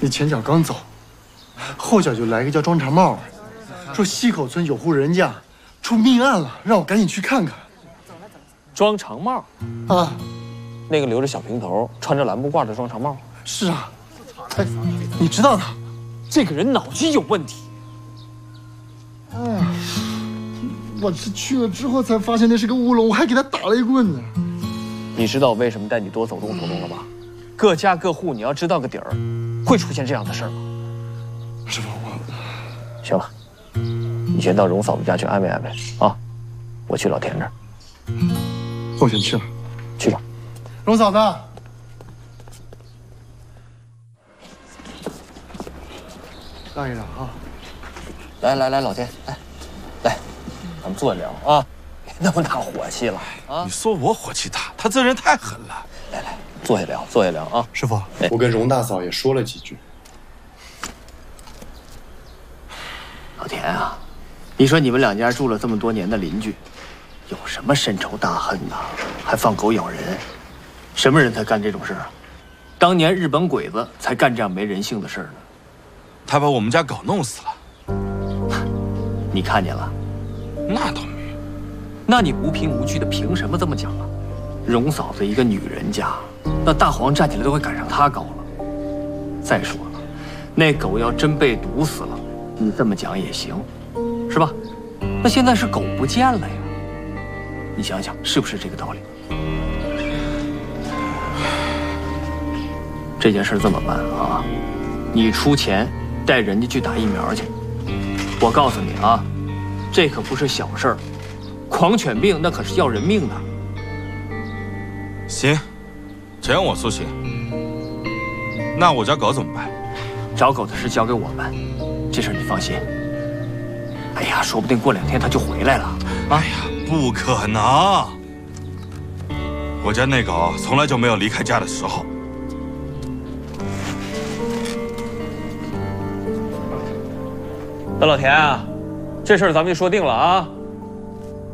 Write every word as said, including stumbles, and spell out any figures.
你前脚刚走，后脚就来个叫庄长茂，说西口村有户人家出命案了，让我赶紧去看看。 庄长茂啊， 那个留着小平头、穿着蓝布褂的庄长茂。 是啊，哎，你知道他？ 这个人脑筋有问题。 哎，我是去了之后才发现那是个乌龙，我还给他打了一棍呢。 你知道我为什么带你多走动走动了吧？各家各户你要知道个底儿，会出现这样的事儿吗？ 师傅，我行了，你先到荣嫂子家去安慰安慰啊，我去老田这儿。 我先去了， 去吧。 荣嫂子，让一让啊！ 来来来，老田，来，来，咱们坐着聊啊，别那么大火气了啊！ 你说我火气大，他这人太狠了。 来来，坐下聊，坐下聊啊。 师傅，我跟荣大嫂也说了几句。 老田啊，你说你们两家住了这么多年的邻居，有什么深仇大恨呐？还放狗咬人？什么人才干这种事儿啊？当年日本鬼子才干这样没人性的事儿呢。 他把我们家狗弄死了， 你看见了？ 那倒没有。 那你无凭无据的凭什么这么讲啊？荣嫂子一个女人家，那大黄站起来都会赶上她高了。再说了，那狗要真被毒死了，你这么讲也行，是吧？那现在是狗不见了呀，你想想是不是这个道理？这件事这么办啊，你出钱带人家去打疫苗去。我告诉你啊，这可不是小事儿，狂犬病那可是要人命的。 行，只要我说行。那我家狗怎么办？ 找狗的事交给我们，这事儿你放心。哎呀，说不定过两天它就回来了。 哎呀，不可能！我家那狗从来就没有离开家的时候。 那老田啊，这事儿咱们就说定了啊。